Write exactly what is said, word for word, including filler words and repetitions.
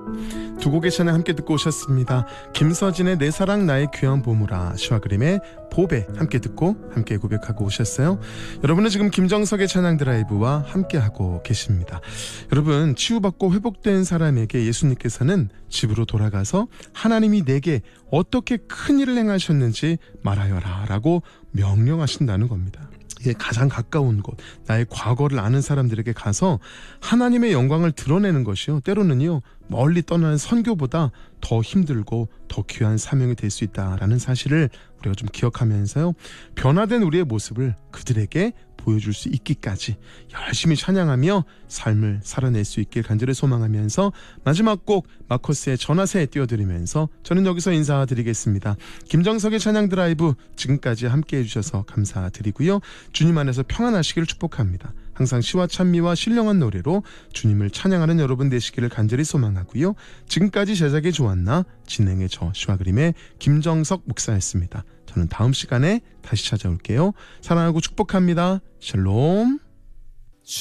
두 곡의 찬양 함께 듣고 오셨습니다. 김서진의 내 사랑 나의 귀한 보물아, 시와그림의 보배 함께 듣고 함께 고백하고 오셨어요. 여러분은 지금 김정석의 찬양 드라이브와 함께하고 계십니다. 여러분, 치유받고 회복된 사람에게 예수님께서는 집으로 돌아가서 하나님이 내게 어떻게 큰 일을 행하셨는지 말하여라 라고 명령하신다는 겁니다. 이게 가장 가까운 곳, 나의 과거를 아는 사람들에게 가서 하나님의 영광을 드러내는 것이요, 때로는요 멀리 떠나는 선교보다 더 힘들고 더 귀한 사명이 될 수 있다라는 사실을 우리가 좀 기억하면서요, 변화된 우리의 모습을 그들에게 보여줄 수 있기까지 열심히 찬양하며 삶을 살아낼 수 있길 간절히 소망하면서 마지막 곡 마커스의 전화세 띄워드리면서 저는 여기서 인사드리겠습니다. 김정석의 찬양 드라이브 지금까지 함께해 주셔서 감사드리고요, 주님 안에서 평안하시기를 축복합니다. 항상 시와 찬미와 신령한 노래로 주님을 찬양하는 여러분 되시기를 간절히 소망하고요, 지금까지 제작의 조안나, 진행의 저 시와그림의 김정석 목사였습니다. 저는 다음 시간에 다시 찾아올게요. 사랑하고 축복합니다. 샬롬.